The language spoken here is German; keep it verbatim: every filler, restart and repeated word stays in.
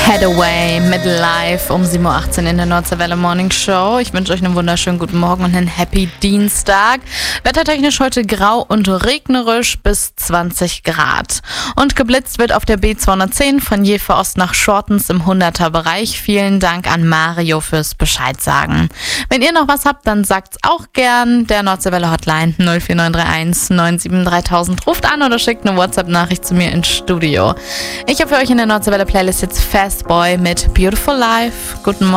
Hathaway mit Live um sieben Uhr achtzehn in der Nordseewelle Morning Show. Ich wünsche euch einen wunderschönen guten Morgen und einen Happy Dienstag. Wettertechnisch heute grau und regnerisch bis zwanzig Grad. Und geblitzt wird auf der B zweihundertzehn von Jever Ost nach Schortens im hunderter Bereich. Vielen Dank an Mario fürs Bescheid sagen. Wenn ihr noch was habt, dann sagt's auch gern. Der Nordseewelle Hotline null vier neun drei eins neun sieben drei tausend. Ruft an oder schickt eine WhatsApp-Nachricht zu mir ins Studio. Ich habe für euch in der Nordseewelle Playlist jetzt Fastboy mit Beautiful Life. Guten Morgen.